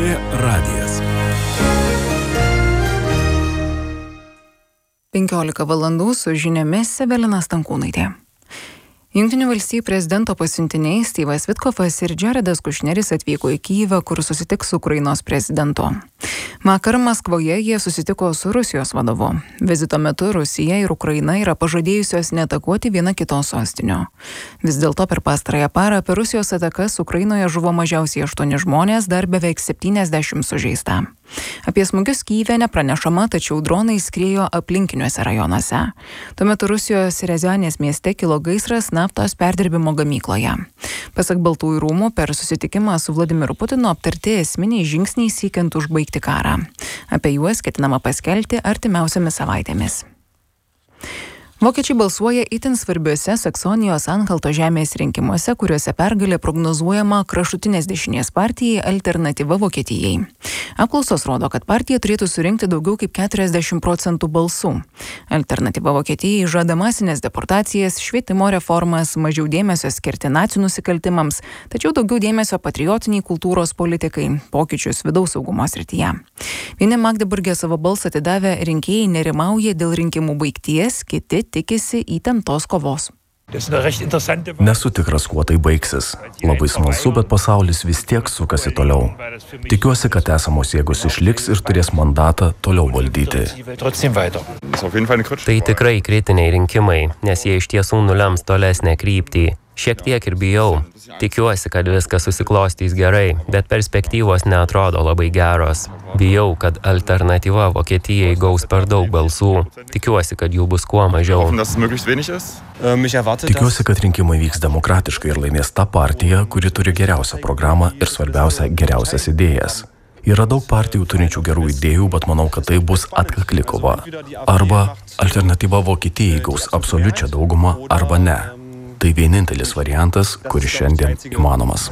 radijas. 15 valandų su žiniomis Evelina Stankūnaitė. Jungtinių valstijų prezidento pasiuntiniai Styvas Vitkofas ir Jaredas Kušneris atvyko į Kyjivą, kur susitiks su Ukrainos prezidentu. Vakar Maskvoje jie susitiko su Rusijos vadovu. Vizito metu Rusija ir Ukraina yra pažadėjusios neatakuoti viena kitos sostinių. Vis dėlto per pastarąją parą per Rusijos atakas Ukrainoje žuvo mažiausiai 8 žmonės, dar beveik 70 sužeista. Apie smūgius Kyjive nepranešama, tačiau dronai skriejo aplinkiniuose rajonuose. Tuo metu Rusijos Riazanės mieste kilo gaisras naftos perdirbimo gamykloje. Pasak Baltųjų rūmų, per susitikimą su Vladimiru Putinu aptarti esminiai žingsniai siekiant užbaigti karą. Apie juos ketinama paskelbti artimiausiomis savaitėmis. Vokiečiai balsuoja itin svarbiuose Saksonijos Anhalto žemės rinkimuose, kuriuose pergalė prognozuojama kraštutinės dešinės partijai Alternatyva Vokietijai. Apklausos rodo, kad partija turėtų surinkti daugiau kaip 40% balsų. Alternatyva Vokietijai žada masinės deportacijas, švietimo reformas, mažiau dėmesio skirti nacių nusikaltimams, tačiau daugiau dėmesio patriotiniai kultūros politikai, pokyčius vidaus saugumo srityje. Vieni Magdeburge savo balsą atidavę rinkėjai nerimauja dėl rinkimų baigties, kiti tikisi įtemptos kovos. Nesu tikras, kuo tai baigsis. Labai smalsu, bet pasaulis vis tiek sukasi toliau. Tikiuosi, kad esamos jėgos išliks ir turės mandatą toliau valdyti. Tai tikrai kritiniai rinkimai, nes jie iš tiesų nulems tolesnę kryptį. Šiek tiek ir bijau. Tikiuosi, kad viskas susiklostys gerai, bet perspektyvos neatrodo labai geros. Bijau, kad Alternatyva Vokietijai gaus per daug balsų. Tikiuosi, kad jų bus kuo mažiau. Tikiuosi, kad rinkimai vyks demokratiškai ir laimės ta partija, kuri turi geriausią programą ir svarbiausia geriausias idėjas. Yra daug partijų turinčių gerų idėjų, bet manau, kad tai bus atkakli kova. Arba Alternatyva Vokietijai gaus absoliučią daugumą, arba ne. Tai vienintelis variantas, kuris šiandien įmanomas.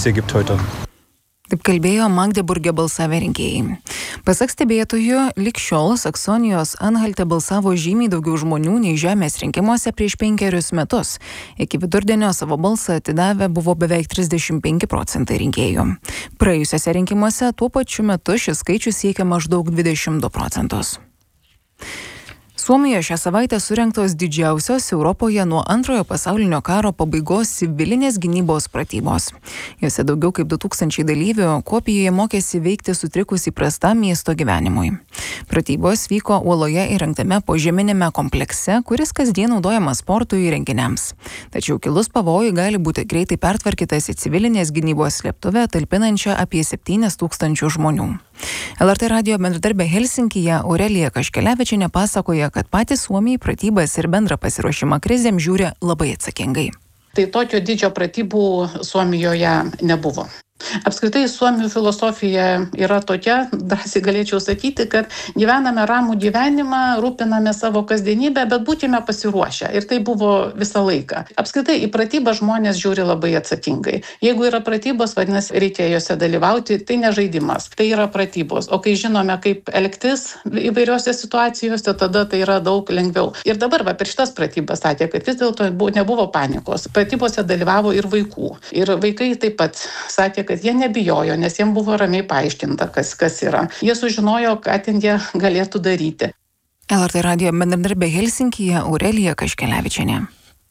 Taip kalbėjo Magdeburge balsavę rinkėjai. Pasak stebėtojų, lig šiol Saksonijos Anhalte balsavo žymiai daugiau žmonių nei žemės rinkimuose prieš 5 metus. Iki vidurdienio savo balsą atidavę buvo beveik 35% rinkėjų. Praėjusiuose rinkimuose tuo pačiu metu šis skaičius siekia maždaug 22%. Suomijoje šią savaitę surengtos didžiausios Europoje nuo Antrojo pasaulinio karo pabaigos civilinės gynybos pratybos. Jose daugiau kaip 2000 dalyvių Kuopijoje mokėsi veikti sutrikus įprastam miesto gyvenimui. Pratybos vyko uoloje įrengtame požeminėme komplekse, kuris kasdien naudojamas sportui ir renginiams. Tačiau kilus pavojui gali būti greitai pertvarkytas į civilinės gynybos slėptuvę, talpinančią apie 7000 žmonių. LRT radijo bendradarbė Helsinkyje Aurelija Kaškelevičienė pasakoja, kad patys Suomiai pratybas ir bendrą pasiruošimą krizėm žiūri labai atsakingai. Tai tokio didžio pratybų Suomijoje nebuvo. Apskritai Suomių filosofija yra tokia, drąsiai galėčiau sakyti, kad gyvename ramų gyvenimą, rūpiname savo kasdienybę, bet būkime pasiruošę. Ir tai buvo visą laiką. Apskritai į pratybą žmonės žiūri labai atsakingai. Jeigu yra pratybos, vadinasi, reikia jose dalyvauti, tai ne žaidimas, tai yra pratybos. O kai žinome, kaip elgtis įvairiose situacijose, tada tai yra daug lengviau. Ir dabar per šitas pratybas sakė, kad vis dėlto nebuvo panikos. Pratybose dalyvavo ir vaikų. Ir vaikai taip pat sakė, kad jie nebijojo, nes jiems buvo ramiai paaiškinta, kas yra. Jie sužinojo, ką ten jie galėtų daryti. LRT radijo bendradarbė Helsinkyje Aurelija Kaškelevičienė.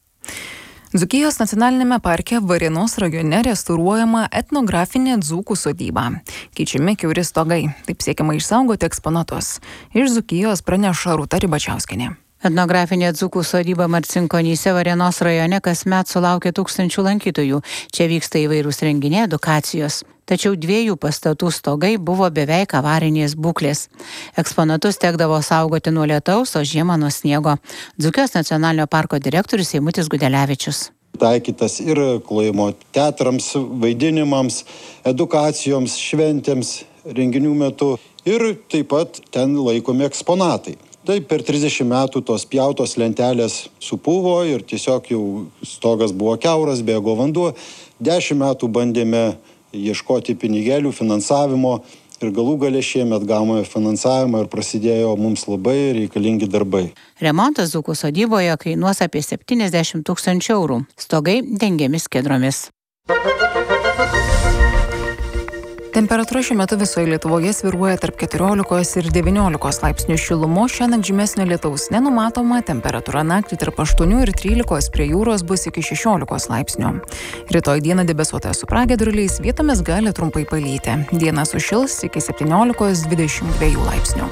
Dzūkijos nacionalinėme parke Varėnos rajone restauruojama etnografinė dzūkų sodyba. Keičiami kiauri stogai. Taip siekiama išsaugoti eksponatus. Iš Dzūkijos praneša Rūta Ribačiauskienė. Etnografinė dzūkų sodyba Marcinkonyse Varėnos rajone kasmet sulaukia 1000 lankytojų. Čia vyksta įvairūs renginiai, edukacijos. Tačiau 2 pastatų stogai buvo beveik avarinės būklės. Eksponatus tekdavo saugoti nuo lietaus, o žiemą nuo sniego. Dzūkijos nacionalinio parko direktorius Eimutis Gudelevičius. Taikytas ir klojimo teatrams, vaidinimams, edukacijoms, šventėms, renginių metu ir taip pat ten laikomi eksponatai. Tai per 30 metų tos pjautos lentelės supuvo ir tiesiog jau stogas buvo kiauras, bėgo vanduo. 10 metų bandėme ieškoti pinigėlių, finansavimo ir galų gale šiemet gavome finansavimą ir prasidėjo mums labai reikalingi darbai. Remontas dzūkų sodyboje kainuos apie 70 000 eurų. Stogai dengiami skiedromis. Temperatūra šiuo metu visoje Lietuvoje svyruoja tarp 14 ir 19 laipsnių šilumos, šiandien žymesnio lietaus nenumatoma, temperatūra naktį tarp 8 ir 13, prie jūros bus iki 16 laipsnių. Rytoj dieną debesuota su pragiedruliais, vietomis gali trumpai palyti. Dieną sušils iki 17-22 laipsnių.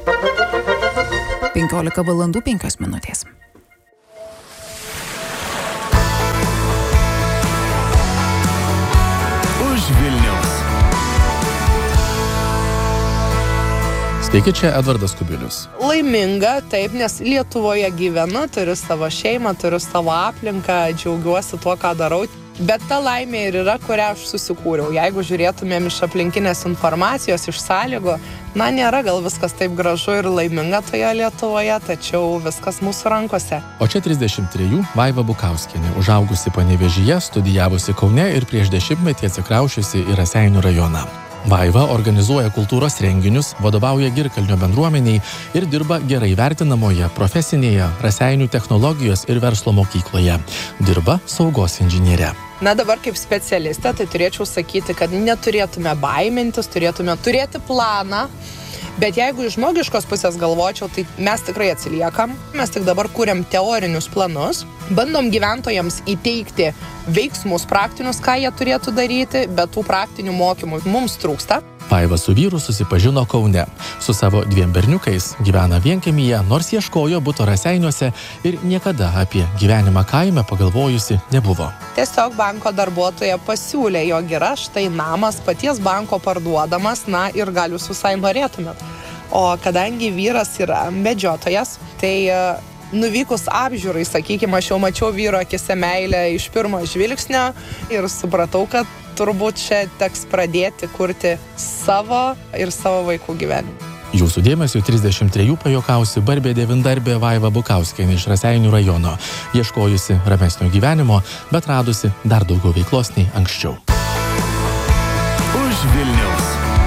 15 valandų 5 minutės. Už Vilniaus. Sveiki, čia Edvardas Kubilius. Laiminga, taip, nes Lietuvoje gyvenu, turiu savo šeimą, turiu savo aplinką, džiaugiuosi tuo, ką darau. Bet ta laimė ir yra, kurią aš susikūriau. Jeigu žiūrėtumėm iš aplinkinės informacijos, iš sąlygų, nėra gal viskas taip gražu ir laiminga toje Lietuvoje, tačiau viskas mūsų rankose. O čia 33 Vaiva Bukauskienė, užaugusi Panevėžyje, studijavusi Kaune ir prieš 10 metį atsikrausčiusi į Raseinių rajoną. Vaiva organizuoja kultūros renginius, vadovauja Girkalnio bendruomeniai ir dirba gerai vertinamoje profesinėje Raseinių technologijos ir verslo mokykloje. Dirba saugos inžiniere. Dabar kaip specialistė, tai turėčiau sakyti, kad neturėtume baimintis, turėtume turėti planą. Bet jeigu iš žmogiškos pusės galvočiau, tai mes tikrai atsiliekam. Mes tik dabar kuriam teorinius planus, bandom gyventojams įteikti veiksmus praktinius, ką jie turėtų daryti, bet tų praktinių mokymų mums trūksta. Vaiva su vyru susipažino Kaune. Su savo 2 berniukais gyvena vienkiemyje, nors ieškojo buto Raseiniuose ir niekada apie gyvenimą kaime pagalvojusi nebuvo. Tiesiog banko darbuotoja pasiūlė, jog yra štai namas paties banko parduodamas, ir gal jūs visai norėtumėt. O kadangi vyras yra medžiotojas, tai nuvykus apžiūrai, sakykime, aš jau mačiau vyro akise meilę iš pirmo žvilgsnio ir supratau, kad turbūt čia teks pradėti kurti savo ir savo vaikų gyvenimą. Jūsų dėmesio 33 pajokausi barbė devyndarbė Vaiva Bukauskienė iš Raseinių rajono, ieškojusi ramesnio gyvenimo, bet radusi dar daugiau veiklos nei anksčiau. Už Vilniaus.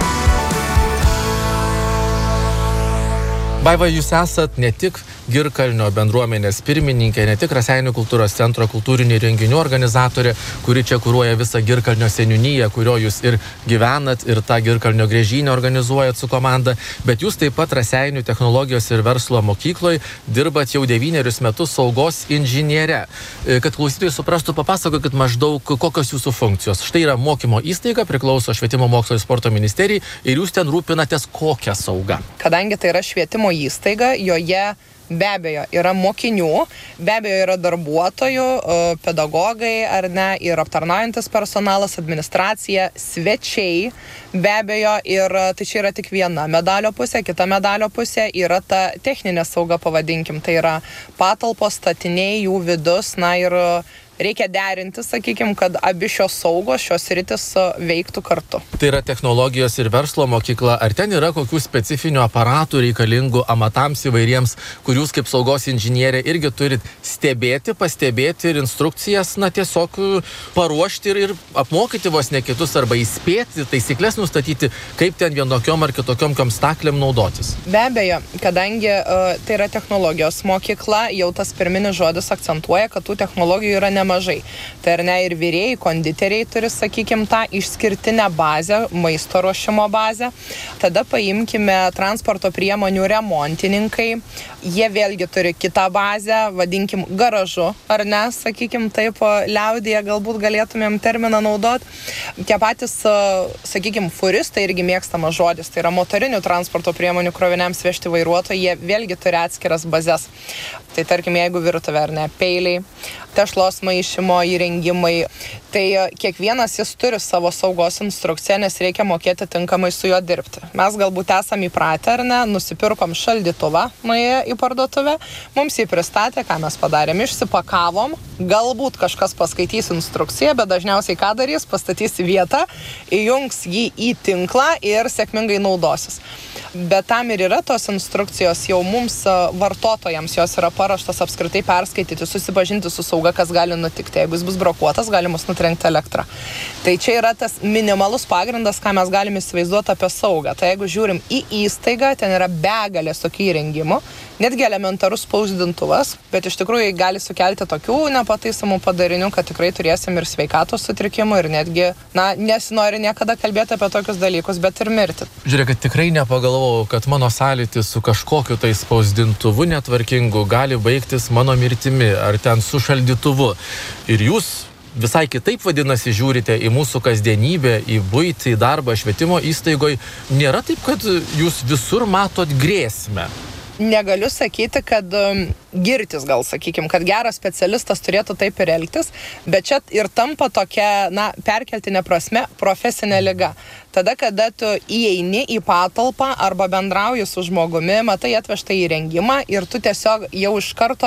Vaiva, jūs esat ne tik Girkalnio bendruomenės pirmininkė, ne tik Raseinių kultūros centro kultūrinių renginių organizatorė, kuri čia kuruoja visą Girkalnio seniūniją, kurio jūs ir gyvenat, ir tą Girkalnio grėžynę organizuojat su komanda, bet jūs taip pat Raseinių technologijos ir verslo mokykloje dirbat jau 9 metus saugos inžiniere. Kad klausytojai suprastų, papasakokit maždaug, kokios jūsų funkcijos. Štai yra mokymo įstaiga, priklauso Švietimo mokslo ir sporto ministerijai ir jūs ten rūpinatės kokią saugą. Kadangi tai yra švietimo įstaiga, joje be abejo yra mokinių, be abejo yra darbuotojų, pedagogai ir aptarnaujantis personalas, administracija, svečiai, be abejo, ir tai čia yra tik viena medalio pusė, kita medalio pusė yra ta techninė sauga, pavadinkim, tai yra patalpos, statiniai, jų vidus, ir reikia derinti, sakykime, kad abi šios saugos, šios sritis veiktų kartu. Tai yra technologijos ir verslo mokykla. Ar ten yra kokių specifinių aparatų reikalingų amatams įvairiems, kur jūs kaip saugos inžinierė irgi turit stebėti, pastebėti ir instrukcijas, tiesiog paruošti ir apmokyti vos ne kitus arba įspėti, taisyklės nustatyti, kaip ten vienokiom ar kitokiom staklėm naudotis? Be abejo, kadangi tai yra technologijos mokykla, jau tas pirminis žodis akcentuoja, kad tų technologijų yra nemažai. Tai ir virėjai, konditeriai turi, sakykime, tą išskirtinę bazę, maisto ruošimo bazę. Tada paimkime transporto priemonių remontininkai. Jie vėlgi turi kitą bazę, vadinkim garažu, sakykime, taip liaudyje galbūt galėtumėm terminą naudoti. Tie patys, sakykime, furistai irgi mėgstamas žodis, tai yra motorinių transporto priemonių kroviniams vežti vairuotojai, jie vėlgi turi atskiras bazes. Tai tarkim, jeigu virtuvė peiliai, tešlos maišymo įrengimai, tai kiekvienas jis turi savo saugos instrukciją, nes reikia mokėti tinkamai su juo dirbti. Mes galbūt esame įpratę, nusipirkom šaldytuvą, nuėję į parduotuvę, mums jį pristatė, ką mes padarėm, išsipakavom, galbūt kažkas paskaitys instrukciją, bet dažniausiai ką darys, pastatys į vietą, įjungs jį į tinklą ir sėkmingai naudosis. Bet tam ir yra tos instrukcijos, jau mums vartotojams jos yra paruoštos apskritai perskaityti, susipažinti su sauga, kas gali nutikti. Jeigu jis bus brokuotas, gali mus nutrenkti elektrą. Tai čia yra tas minimalus pagrindas, ką mes galime įsivaizduoti apie saugą. Tai jeigu žiūrim į įstaigą, ten yra begalės tokių įrengimų, netgi elementarus spausdintuvas, bet iš tikrųjų gali sukelti tokių nepataisomų padarinių, kad tikrai turėsim ir sveikatos sutrikimų ir netgi, nesinori niekada kalbėti apie tokius dalykus, bet ir mirti. Žiūrėk, kad tikrai nepagalvojau, kad mano sąlytis su kažkokiu tai spausdintuvu netvarkingu gali baigtis mano mirtimi ar ten su šaldytuvu. Ir jūs visai kitaip vadinasi žiūrite į mūsų kasdienybę, į buitį, į darbą, švietimo įstaigoje. Nėra taip, kad jūs visur matot grėsmę? Negaliu sakyti, kad girtis gal, sakykim, kad geras specialistas turėtų taip ir elgtis, bet čia ir tampa tokia, perkeltinė prasme, profesinė liga. Tada, kada tu įeini į patalpą arba bendrauji su žmogumi, matai atvežtą įrengimą ir tu tiesiog jau iš karto